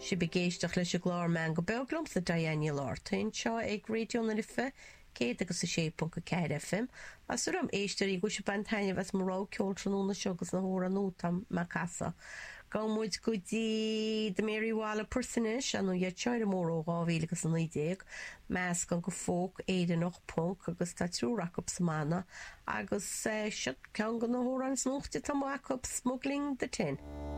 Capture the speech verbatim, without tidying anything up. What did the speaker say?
Si begéisteach leis a glár me go beglumm sa Diana Lortain seo ag radio na rife cé agus a sé punt ceir F M as rum éisteí go se bantainine bheits marrá ceoltranúna segus na hóra nótam me casa. Gámúid go dtí de méríhála persanis an nó dhéteir mór ó gáhíle agus an idéag meas gan go fóg éidir nach punk agus tá trúraach op samana agus uh, siad cean go na hóra an snúchta tá máach op smuggling de tin.